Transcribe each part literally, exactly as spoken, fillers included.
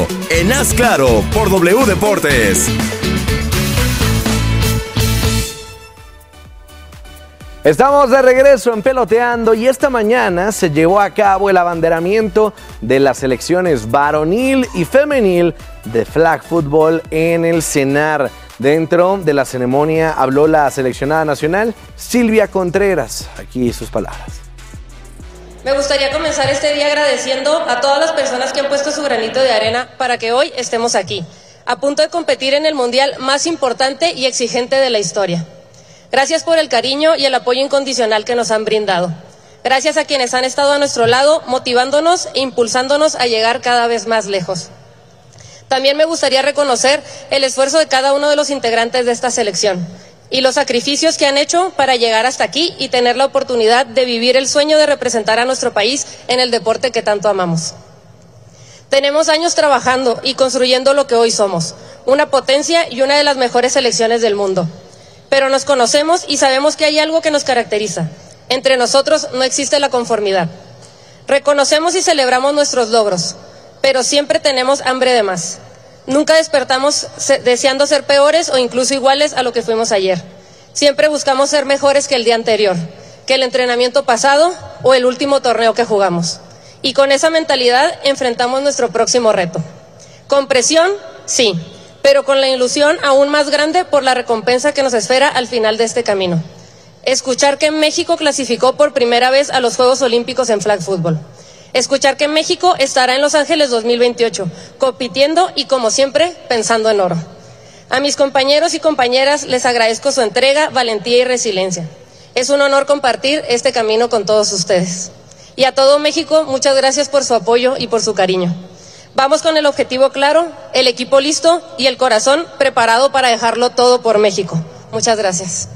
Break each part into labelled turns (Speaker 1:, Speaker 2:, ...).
Speaker 1: en Haz Claro por W Deportes.
Speaker 2: Estamos de regreso en Peloteando y esta mañana se llevó a cabo el abanderamiento de las selecciones varonil y femenil de flag football en el CENAR. Dentro de la ceremonia habló la seleccionada nacional Silvia Contreras. Aquí sus palabras.
Speaker 3: Me gustaría comenzar este día agradeciendo a todas las personas que han puesto su granito de arena para que hoy estemos aquí, a punto de competir en el mundial más importante y exigente de la historia. Gracias por el cariño y el apoyo incondicional que nos han brindado. Gracias a quienes han estado a nuestro lado, motivándonos e impulsándonos a llegar cada vez más lejos. También me gustaría reconocer el esfuerzo de cada uno de los integrantes de esta selección y los sacrificios que han hecho para llegar hasta aquí y tener la oportunidad de vivir el sueño de representar a nuestro país en el deporte que tanto amamos. Tenemos años trabajando y construyendo lo que hoy somos, una potencia y una de las mejores selecciones del mundo. Pero nos conocemos y sabemos que hay algo que nos caracteriza. Entre nosotros no existe la conformidad. Reconocemos y celebramos nuestros logros, pero siempre tenemos hambre de más. Nunca despertamos deseando ser peores o incluso iguales a lo que fuimos ayer. Siempre buscamos ser mejores que el día anterior, que el entrenamiento pasado o el último torneo que jugamos. Y con esa mentalidad enfrentamos nuestro próximo reto. Con presión, sí, pero con la ilusión aún más grande por la recompensa que nos espera al final de este camino. Escuchar que México clasificó por primera vez a los Juegos Olímpicos en flag football. Escuchar que México estará en Los Ángeles dos mil veintiocho, compitiendo y, como siempre, pensando en oro. A mis compañeros y compañeras les agradezco su entrega, valentía y resiliencia. Es un honor compartir este camino con todos ustedes. Y a todo México, muchas gracias por su apoyo y por su cariño. Vamos con el objetivo claro, el equipo listo y el corazón preparado para dejarlo todo por México. Muchas gracias.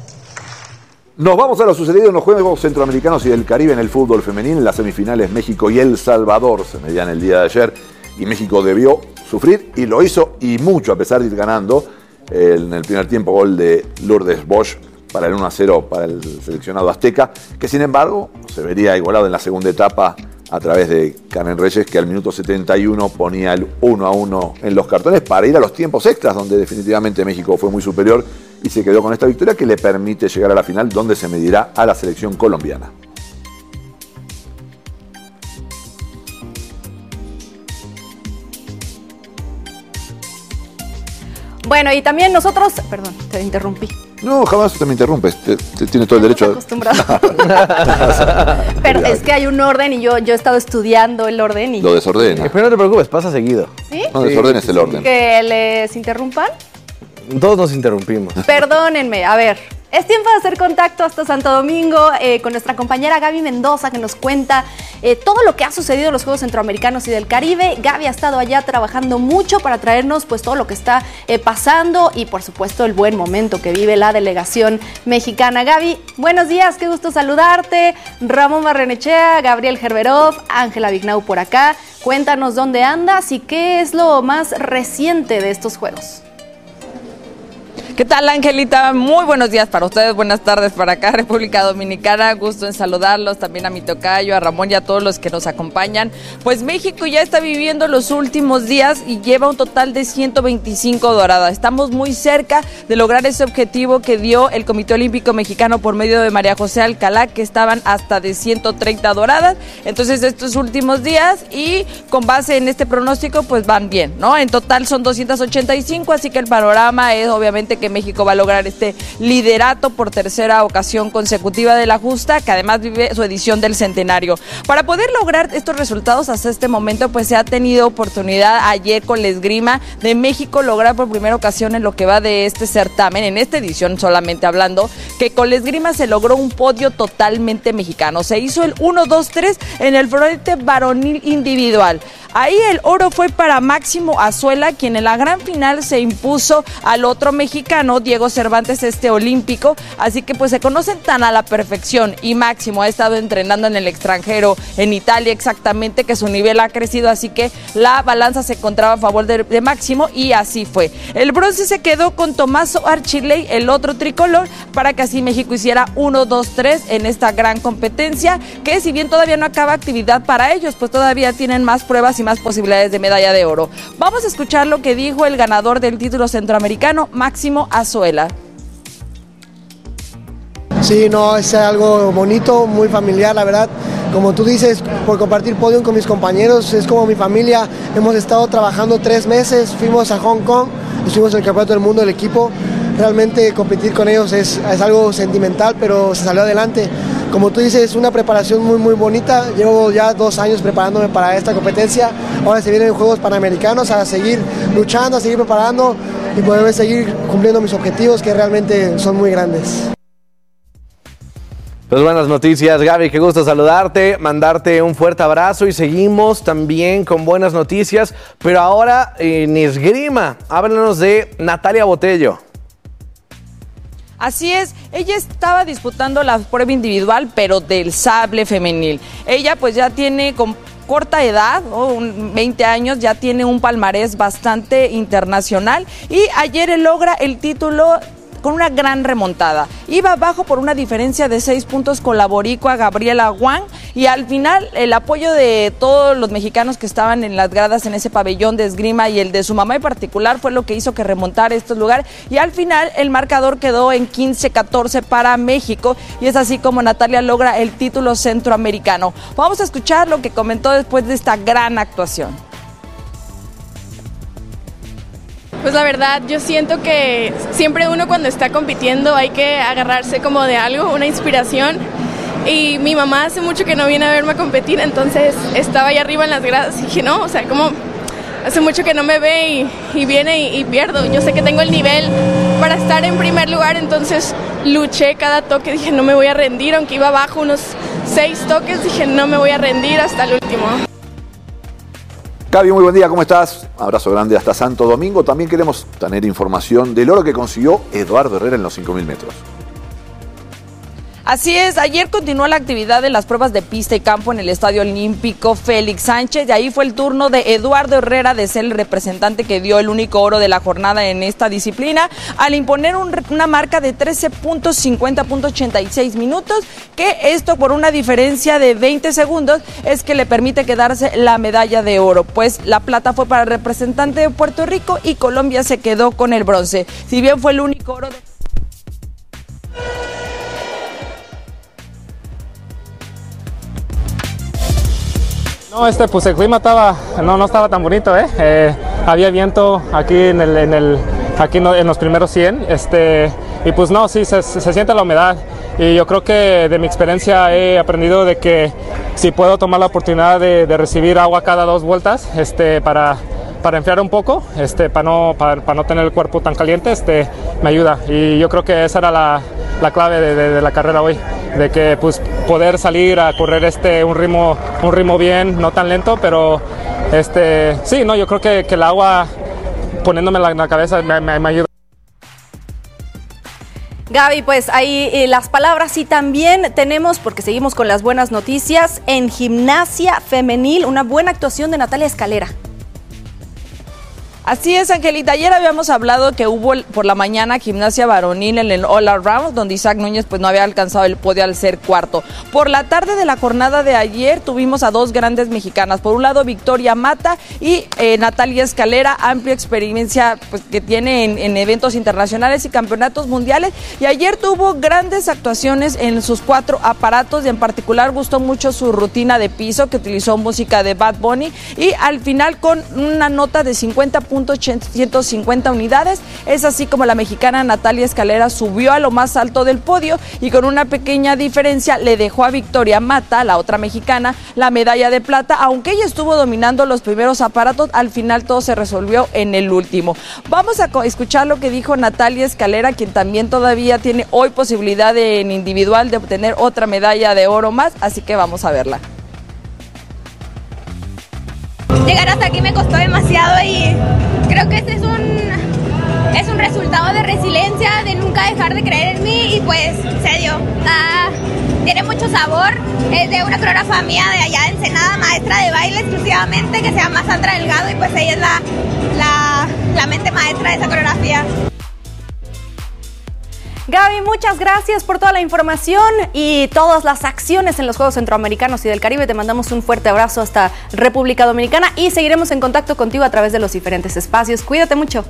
Speaker 4: Nos vamos a lo sucedido en los Juegos Centroamericanos y del Caribe en el fútbol femenil. En las semifinales México y El Salvador se medían el día de ayer y México debió sufrir y lo hizo y mucho a pesar de ir ganando. En el primer tiempo gol de Lourdes Bosch para el uno a cero para el seleccionado azteca, que sin embargo se vería igualado en la segunda etapa a través de Karen Reyes, que al minuto setenta y uno ponía el uno a uno en los cartones para ir a los tiempos extras, donde definitivamente México fue muy superior y se quedó con esta victoria que le permite llegar a la final, donde se medirá a la selección colombiana.
Speaker 5: Bueno, y también nosotros... Perdón, te interrumpí.
Speaker 4: No, jamás te me interrumpes, te, te tienes todo el derecho.
Speaker 5: No acostumbrado. Pero es que hay un orden y yo, yo he estado estudiando el orden y...
Speaker 4: Lo desordena.
Speaker 2: Pero no te preocupes, pasa seguido.
Speaker 5: ¿Sí?
Speaker 4: No desordenes el orden.
Speaker 5: ¿Que les interrumpan?
Speaker 2: Todos nos interrumpimos.
Speaker 5: Perdónenme, a ver. Es tiempo de hacer contacto hasta Santo Domingo eh, con nuestra compañera Gaby Mendoza, que nos cuenta eh, todo lo que ha sucedido en los Juegos Centroamericanos y del Caribe. Gaby ha estado allá trabajando mucho para traernos pues todo lo que está eh, pasando y por supuesto el buen momento que vive la delegación mexicana. Gaby, buenos días, qué gusto saludarte. Ramón Barrenechea, Gabriel Gerberov, Ángela Vignau por acá. Cuéntanos dónde andas y qué es lo más reciente de estos Juegos.
Speaker 6: ¿Qué tal, Angelita? Muy buenos días para ustedes, buenas tardes para acá, República Dominicana. Gusto en saludarlos, también a mi tocayo, a Ramón y a todos los que nos acompañan. Pues México ya está viviendo los últimos días y lleva un total de ciento veinticinco doradas. Estamos muy cerca de lograr ese objetivo que dio el Comité Olímpico Mexicano por medio de María José Alcalá, que estaban hasta de ciento treinta doradas. Entonces, estos últimos días y con base en este pronóstico, pues van bien, ¿no? En total son doscientas ochenta y cinco, así que el panorama es obviamente que México va a lograr este liderato por tercera ocasión consecutiva de la justa, que además vive su edición del centenario. Para poder lograr estos resultados hasta este momento, pues se ha tenido oportunidad ayer con la esgrima de México lograr por primera ocasión en lo que va de este certamen, en esta edición solamente hablando, que con la esgrima se logró un podio totalmente mexicano. Se hizo el uno, dos, tres en el frente varonil individual. Ahí el oro fue para Máximo Azuela, quien en la gran final se impuso al otro mexicano, mexicano Diego Cervantes, este olímpico, así que pues se conocen tan a la perfección y Máximo ha estado entrenando en el extranjero, en Italia exactamente, que su nivel ha crecido, así que la balanza se encontraba a favor de, de Máximo y así fue. El bronce se quedó con Tommaso Archilei, el otro tricolor, para que así México hiciera uno, dos, tres en esta gran competencia, que si bien todavía no acaba actividad para ellos, pues todavía tienen más pruebas y más posibilidades de medalla de oro. Vamos a escuchar lo que dijo el ganador del título centroamericano, Máximo Azuela.
Speaker 7: Sí, no, es algo bonito, muy familiar, la verdad. Como tú dices, por compartir podio con mis compañeros, es como mi familia. Hemos estado trabajando tres meses, fuimos a Hong Kong, estuvimos en el Campeonato del Mundo del equipo. Realmente competir con ellos es, es algo sentimental, pero se salió adelante. Como tú dices, es una preparación muy muy bonita. Llevo ya dos años preparándome para esta competencia. Ahora se vienen Juegos Panamericanos a seguir luchando, a seguir preparando y poder seguir cumpliendo mis objetivos, que realmente son muy grandes.
Speaker 2: Pues buenas noticias, Gaby, qué gusto saludarte, mandarte un fuerte abrazo y seguimos también con buenas noticias, pero ahora en esgrima, háblanos de Natalia Botello.
Speaker 6: Así es, ella estaba disputando la prueba individual, pero del sable femenil. Ella pues ya tiene con corta edad, oh, veinte años, ya tiene un palmarés bastante internacional y ayer logra el título con una gran remontada. Iba abajo por una diferencia de seis puntos con la boricua Gabriela Wang y al final el apoyo de todos los mexicanos que estaban en las gradas en ese pabellón de esgrima y el de su mamá en particular fue lo que hizo que remontara estos lugares y al final el marcador quedó en quince catorce para México y es así como Natalia logra el título centroamericano. Vamos a escuchar lo que comentó después de esta gran actuación.
Speaker 8: Pues la verdad, yo siento que siempre uno cuando está compitiendo hay que agarrarse como de algo, una inspiración. Y mi mamá hace mucho que no viene a verme a competir, entonces estaba ahí arriba en las gradas y dije, no, o sea, como hace mucho que no me ve y, y viene y, y pierdo. Yo sé que tengo el nivel para estar en primer lugar, entonces luché cada toque, dije, no me voy a rendir, aunque iba abajo unos seis toques, dije, no me voy a rendir hasta el último.
Speaker 4: Gaby, muy buen día, ¿cómo estás? Abrazo grande hasta Santo Domingo. También queremos tener información del oro que consiguió Eduardo Herrera en los cinco mil metros.
Speaker 6: Así es, ayer continuó la actividad de las pruebas de pista y campo en el Estadio Olímpico Félix Sánchez y ahí fue el turno de Eduardo Herrera de ser el representante que dio el único oro de la jornada en esta disciplina al imponer un, una marca de trece punto cincuenta punto ochenta y seis minutos, que esto por una diferencia de veinte segundos es que le permite quedarse la medalla de oro, pues la plata fue para el representante de Puerto Rico y Colombia se quedó con el bronce. Si bien fue el único oro de...
Speaker 9: No, este, pues el clima estaba, no, no estaba tan bonito, ¿eh? Eh, había viento aquí en el, en el, aquí en los primeros cien, este, y pues no, sí, se, se siente la humedad. Y yo creo que de mi experiencia he aprendido de que si puedo tomar la oportunidad de, de recibir agua cada dos vueltas, este, para, para enfriar un poco, este, para no, para, para no tener el cuerpo tan caliente, este, me ayuda. Y yo creo que esa era la, la clave de, de, de la carrera hoy, de que pues poder salir a correr este un ritmo un ritmo bien, no tan lento, pero este sí, no, yo creo que, que el agua poniéndome en la, en la cabeza me, me, me ayuda.
Speaker 5: Gaby, pues ahí eh, las palabras y también tenemos, porque seguimos con las buenas noticias, en gimnasia femenil, una buena actuación de Natalia Escalera.
Speaker 6: Así es, Angelita. Ayer habíamos hablado que hubo por la mañana gimnasia varonil en el All Around, donde Isaac Núñez pues no había alcanzado el podio al ser cuarto. Por la tarde de la jornada de ayer tuvimos a dos grandes mexicanas. Por un lado, Victoria Mata y eh, Natalia Escalera, amplia experiencia pues, que tiene en, en eventos internacionales y campeonatos mundiales. Y ayer tuvo grandes actuaciones en sus cuatro aparatos y en particular gustó mucho su rutina de piso, que utilizó música de Bad Bunny, y al final con una nota de cincuenta punto ciento cincuenta unidades. Es así como la mexicana Natalia Escalera subió a lo más alto del podio y con una pequeña diferencia le dejó a Victoria Mata, la otra mexicana, la medalla de plata. Aunque ella estuvo dominando los primeros aparatos, al final todo se resolvió en el último. Vamos a escuchar lo que dijo Natalia Escalera, quien también todavía tiene hoy posibilidad de, en individual de obtener otra medalla de oro más, así que vamos a verla.
Speaker 10: Llegar hasta aquí me costó demasiado y creo que este es un, es un resultado de resiliencia, de nunca dejar de creer en mí y pues se dio. Ah, tiene mucho sabor, es de una coreógrafa mía de allá de Ensenada, maestra de baile exclusivamente, que se llama Sandra Delgado y pues ella es la, la, la mente maestra de esa coreografía.
Speaker 5: Gaby, muchas gracias por toda la información y todas las acciones en los Juegos Centroamericanos y del Caribe. Te mandamos un fuerte abrazo hasta República Dominicana y seguiremos en contacto contigo a través de los diferentes espacios. Cuídate mucho.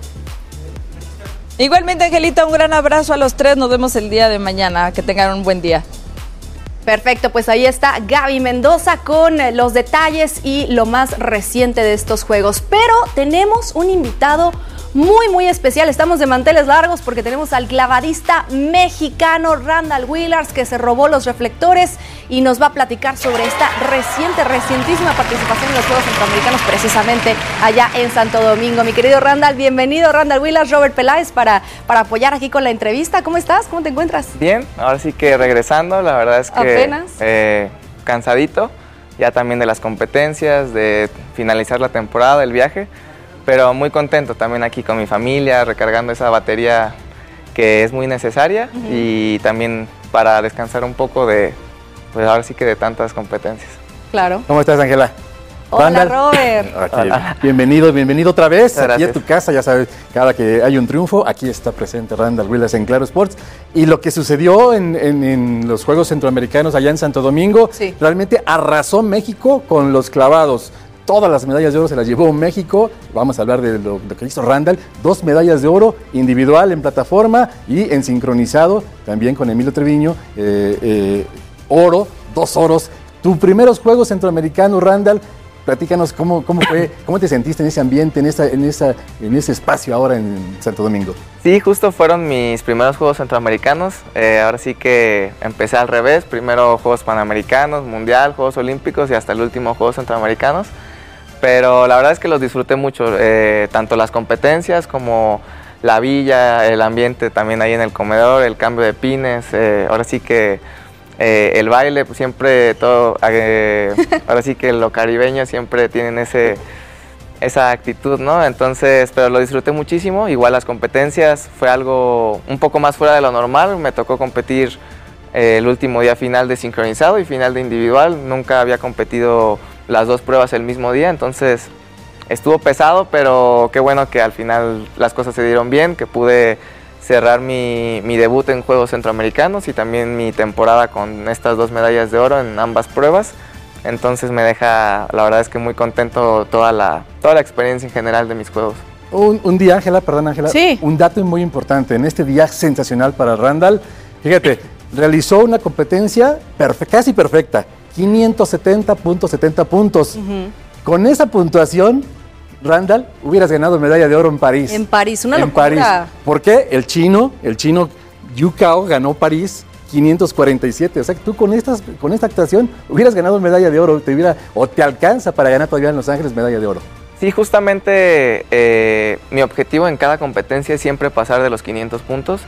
Speaker 6: Igualmente, Angelita, un gran abrazo a los tres. Nos vemos el día de mañana. Que tengan un buen día.
Speaker 5: Perfecto, pues ahí está Gaby Mendoza con los detalles y lo más reciente de estos Juegos. Pero tenemos un invitado muy, muy especial. Estamos de manteles largos porque tenemos al clavadista mexicano Randall Willars, que se robó los reflectores y nos va a platicar sobre esta reciente, recientísima participación en los Juegos Centroamericanos, precisamente allá en Santo Domingo. Mi querido Randall, bienvenido. Randall Willars, Robert Peláez, para, para apoyar aquí con la entrevista. ¿Cómo estás? ¿Cómo te encuentras?
Speaker 11: Bien, ahora sí que regresando, la verdad es que
Speaker 5: apenas
Speaker 11: eh, cansadito, ya también de las competencias, de finalizar la temporada, el viaje, pero muy contento también aquí con mi familia, recargando esa batería que es muy necesaria uh-huh. y también para descansar un poco de, pues ahora sí que de tantas competencias.
Speaker 5: Claro.
Speaker 12: ¿Cómo estás, Ángela?
Speaker 5: Hola,
Speaker 12: Randall.
Speaker 5: Robert.
Speaker 12: Aquí, Hola. Bienvenido, bienvenido otra vez.
Speaker 11: Gracias.
Speaker 12: Aquí a tu casa, ya sabes, cada que hay un triunfo, aquí está presente Randall Willars en Claro Sports. Y lo que sucedió en, en, en los Juegos Centroamericanos allá en Santo Domingo, sí. realmente arrasó México con los clavados. Todas las medallas de oro se las llevó México. Vamos a hablar de lo, lo que hizo Randall. Dos medallas de oro, individual en plataforma y en sincronizado, también con Emilio Treviño. Eh, eh, oro, dos oros. Tus primeros Juegos Centroamericanos, Randall, platícanos cómo, cómo fue, cómo te sentiste en ese ambiente, en, esa, en, esa, en ese espacio ahora en Santo Domingo.
Speaker 11: Sí, justo fueron mis primeros Juegos Centroamericanos. Eh, ahora sí que empecé al revés. Primero Juegos Panamericanos, Mundial, Juegos Olímpicos y hasta el último Juegos Centroamericanos. Pero la verdad es que los disfruté mucho, eh, tanto las competencias como la villa, el ambiente también ahí en el comedor, el cambio de pines, eh, ahora sí que eh, el baile, pues siempre todo, eh, ahora sí que los caribeños siempre tienen ese, esa actitud, ¿no? Entonces, pero lo disfruté muchísimo, igual las competencias fue algo un poco más fuera de lo normal, me tocó competir eh, el último día final de sincronizado y final de individual, nunca había competido las dos pruebas el mismo día, entonces estuvo pesado, pero qué bueno que al final las cosas se dieron bien, que pude cerrar mi, mi debut en Juegos Centroamericanos y también mi temporada con estas dos medallas de oro en ambas pruebas. Entonces me deja, la verdad es que muy contento toda la, toda la experiencia en general de mis juegos.
Speaker 12: Un, un día, Ángela, perdón Ángela,
Speaker 5: sí.
Speaker 12: un dato muy importante, en este día sensacional para Randall, fíjate, realizó una competencia perfe- casi perfecta, quinientos setenta punto setenta puntos. Uh-huh. Con esa puntuación, Randall, hubieras ganado medalla de oro en París.
Speaker 5: En París, una
Speaker 12: en
Speaker 5: locura.
Speaker 12: París. ¿Por qué? El chino, el chino Yu Cao ganó París quinientos cuarenta y siete. O sea, que tú con, estas, con esta actuación hubieras ganado medalla de oro, te hubiera, o te alcanza para ganar todavía en Los Ángeles medalla de oro.
Speaker 11: Sí, justamente eh, mi objetivo en cada competencia es siempre pasar de los quinientos puntos.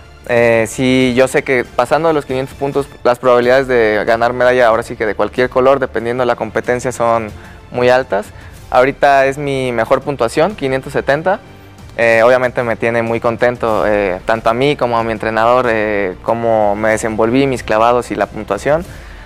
Speaker 11: Eh, sí, yo sé que pasando de los quinientos puntos, las probabilidades de ganar medalla, ahora sí que de cualquier color, dependiendo de la competencia, son muy altas. Ahorita es mi mejor puntuación, quinientos setenta. Eh, obviamente me tiene muy contento, eh, tanto a mí como a mi entrenador, eh, cómo me desenvolví, mis clavados y la puntuación.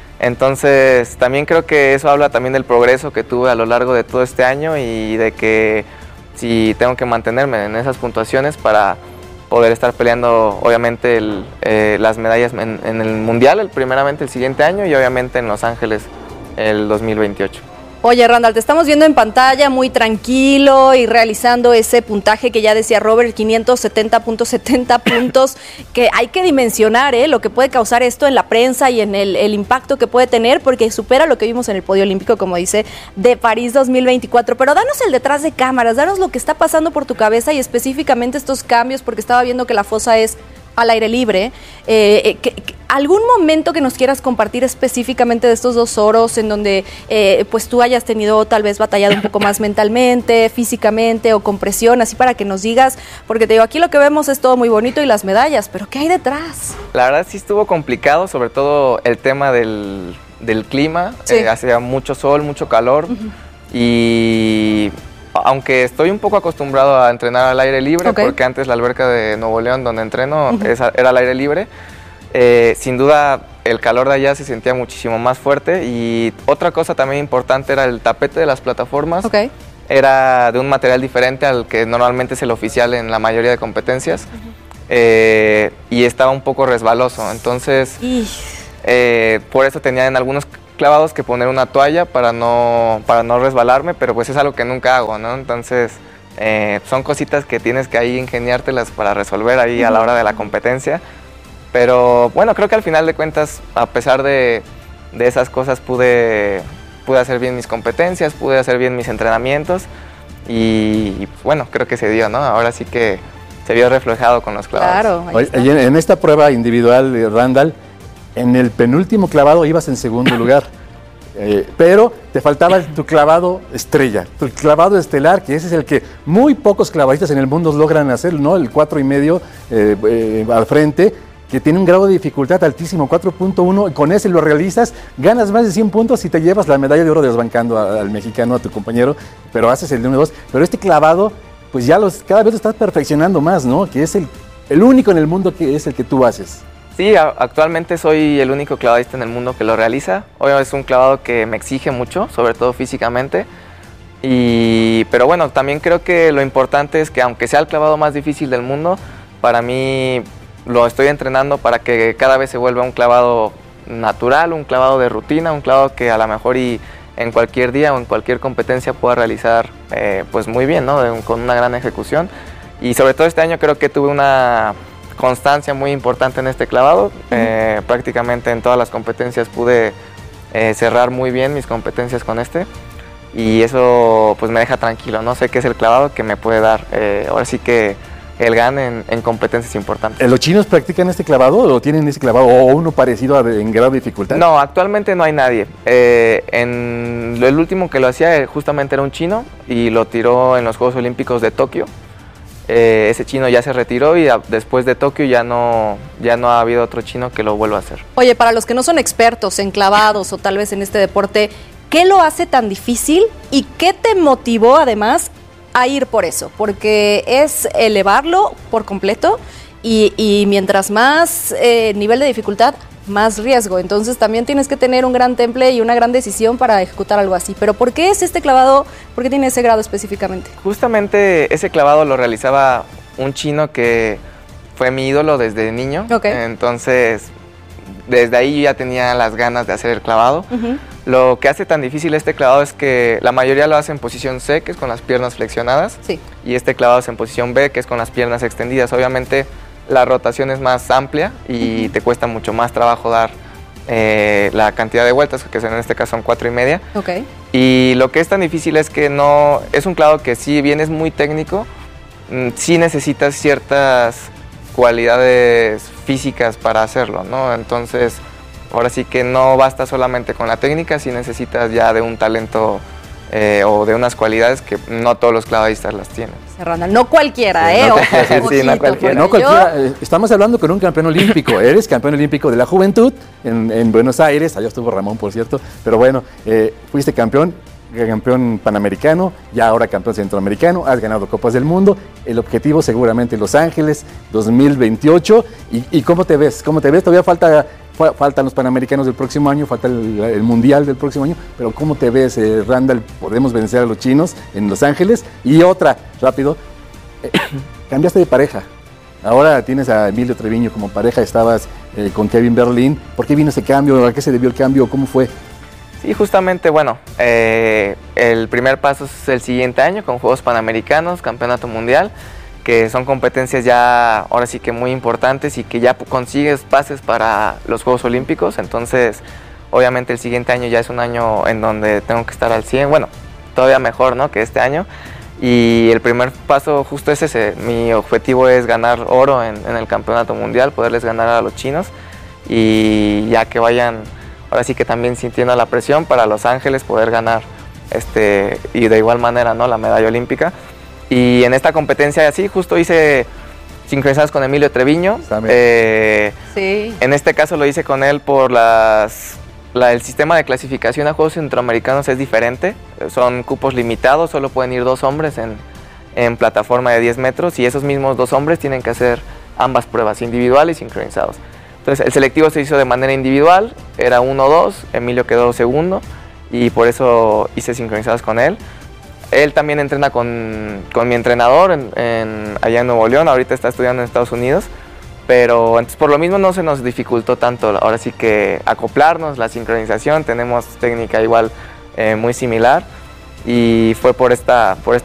Speaker 11: Entonces, también creo que eso habla también del progreso que tuve a lo largo de todo este año y de que si tengo que mantenerme en esas puntuaciones para poder estar peleando, obviamente, el, eh, las medallas en, en el Mundial, el, primeramente el siguiente año y obviamente en Los Ángeles el dos mil veintiocho.
Speaker 5: Oye, Randall, te estamos viendo en pantalla muy tranquilo y realizando ese puntaje que ya decía Robert, quinientos setenta punto setenta puntos, que hay que dimensionar ¿eh? lo que puede causar esto en la prensa y en el, el impacto que puede tener, porque supera lo que vimos en el podio olímpico, como dice, de París dos mil veinticuatro. Pero danos el detrás de cámaras, danos lo que está pasando por tu cabeza y específicamente estos cambios, porque estaba viendo que la fosa es al aire libre. Eh, que, que, ¿Algún momento que nos quieras compartir específicamente de estos dos oros en donde eh, pues tú hayas tenido tal vez batallado un poco más mentalmente, físicamente o con presión, así para que nos digas? Porque te digo, aquí lo que vemos es todo muy bonito y las medallas, pero ¿qué hay detrás?
Speaker 11: La verdad sí estuvo complicado, sobre todo el tema del, del clima. Sí. Eh, hacía mucho sol, mucho calor. Uh-huh. Y aunque estoy un poco acostumbrado a entrenar al aire libre, okay. porque antes la alberca de Nuevo León donde entreno uh-huh. es, era al aire libre, eh, sin duda el calor de allá se sentía muchísimo más fuerte. Y otra cosa también importante era el tapete de las plataformas. Okay. Era de un material diferente al que normalmente es el oficial en la mayoría de competencias. Uh-huh. eh, y estaba un poco resbaloso, entonces eh, por eso tenía en algunos clavados que poner una toalla para no, para no resbalarme, pero pues es algo que nunca hago, ¿no? Entonces eh, son cositas que tienes que ahí ingeniártelas para resolver ahí a la hora de la competencia. Pero bueno, creo que al final de cuentas, a pesar de, de esas cosas, pude, pude hacer bien mis competencias, pude hacer bien mis entrenamientos y, y bueno, creo que se dio, ¿no? Ahora sí que se vio reflejado con los clavados.
Speaker 5: Claro.
Speaker 12: Oye, en, en esta prueba individual, Randall, en el penúltimo clavado ibas en segundo lugar, eh, pero te faltaba tu clavado estrella, tu clavado estelar, que ese es el que muy pocos clavadistas en el mundo logran hacer, ¿no? El cuatro y medio eh, eh, al frente, que tiene un grado de dificultad altísimo, cuatro punto uno, con ese lo realizas, ganas más de cien puntos y te llevas la medalla de oro desbancando a, al mexicano, a tu compañero, pero haces el de uno dos, pero este clavado, pues ya los, cada vez lo estás perfeccionando más, ¿no? Que es el, el único en el mundo que es el que tú haces.
Speaker 11: Sí, actualmente soy el único clavadista en el mundo que lo realiza. Obviamente es un clavado que me exige mucho, sobre todo físicamente. Y, pero bueno, también creo que lo importante es que aunque sea el clavado más difícil del mundo, para mí lo estoy entrenando para que cada vez se vuelva un clavado natural, un clavado de rutina, un clavado que a lo mejor y en cualquier día o en cualquier competencia pueda realizar eh, pues muy bien, ¿no? De, con una gran ejecución. Y sobre todo este año creo que tuve una constancia muy importante en este clavado. Uh-huh. eh, prácticamente en todas las competencias pude eh, cerrar muy bien mis competencias con este y eso pues me deja tranquilo, no sé qué es el clavado que me puede dar eh, ahora sí que el GAN en, en competencias importantes.
Speaker 12: ¿Los chinos practican este clavado o tienen ese clavado o uno parecido a de, en grado de dificultad?
Speaker 11: No, actualmente no hay nadie. Eh, en el último que lo hacía justamente era un chino y lo tiró en los Juegos Olímpicos de Tokio. Eh, ese chino ya se retiró y a, después de Tokio ya no, ya no ha habido otro chino que lo vuelva a hacer.
Speaker 5: Oye, para los que no son expertos en clavados o tal vez en este deporte, ¿qué lo hace tan difícil y qué te motivó además a ir por eso? Porque es elevarlo por completo y, y mientras más eh, nivel de dificultad, más riesgo. Entonces también tienes que tener un gran temple y una gran decisión para ejecutar algo así. Pero ¿por qué es este clavado? ¿Por qué tiene ese grado específicamente?
Speaker 11: Justamente ese clavado lo realizaba un chino que fue mi ídolo desde niño. Okay. Entonces, desde ahí yo ya tenía las ganas de hacer el clavado. Uh-huh. Lo que hace tan difícil este clavado es que la mayoría lo hace en posición C, que es con las piernas flexionadas. Sí. Y este clavado es en posición B, que es con las piernas extendidas. Obviamente, la rotación es más amplia y uh-huh. te cuesta mucho más trabajo dar eh, la cantidad de vueltas, que en este caso son cuatro y media. Okay. Y lo que es tan difícil es que no, es un clavado que si bien es muy técnico, mm, sí necesitas ciertas cualidades físicas para hacerlo, ¿no? Entonces, ahora sí que no basta solamente con la técnica, sí necesitas ya de un talento Eh, o de unas cualidades que no todos los clavadistas las tienen.
Speaker 5: Randall, no cualquiera, ¿eh?
Speaker 11: No,
Speaker 5: Ojo,
Speaker 11: sí,
Speaker 5: ojito,
Speaker 11: no cualquiera.
Speaker 12: No cualquiera. Yo... Estamos hablando con un campeón olímpico. Eres campeón olímpico de la juventud en, en Buenos Aires. Allá estuvo Ramón, por cierto. Pero bueno, eh, fuiste campeón, campeón panamericano, ya ahora campeón centroamericano. Has ganado Copas del Mundo. El objetivo seguramente Los Ángeles dos mil veintiocho. ¿Y, y cómo te ves? ¿Cómo te ves? Todavía falta... Faltan los Panamericanos del próximo año, falta el, el Mundial del próximo año, pero ¿cómo te ves, eh, Randall? ¿Podemos vencer a los chinos en Los Ángeles? Y otra, rápido, eh, cambiaste de pareja. Ahora tienes a Emilio Treviño como pareja, estabas eh, con Kevin Berlín. ¿Por qué vino ese cambio? ¿A qué se debió el cambio? ¿Cómo fue?
Speaker 11: Sí, justamente, bueno, eh, el primer paso es el siguiente año con Juegos Panamericanos, Campeonato Mundial, que son competencias ya ahora sí que muy importantes y que ya consigues pases para los Juegos Olímpicos. Entonces obviamente el siguiente año ya es un año en donde tengo que estar al cien, bueno, todavía mejor, ¿no?, que este año. Y el primer paso justo es ese, mi objetivo es ganar oro en, en el Campeonato Mundial, poderles ganar a los chinos y ya que vayan ahora sí que también sintiendo la presión para Los Ángeles poder ganar este y de igual manera, ¿no?, la medalla olímpica. Y en esta competencia así, justo hice sincronizadas con Emilio Treviño. Eh, sí. En este caso lo hice con él por las, la, el sistema de clasificación a Juegos Centroamericanos es diferente. Son cupos limitados, solo pueden ir dos hombres en, en plataforma de diez metros y esos mismos dos hombres tienen que hacer ambas pruebas, individuales y sincronizados. Entonces el selectivo se hizo de manera individual, era uno dos, Emilio quedó segundo y por eso hice sincronizados con él. Él también entrena con, con mi entrenador en, en, allá en Nuevo León, ahorita está estudiando en Estados Unidos, pero entonces por lo mismo no se nos dificultó tanto, ahora sí que acoplarnos, la sincronización, tenemos técnica igual eh, muy similar y fue por esta, por esta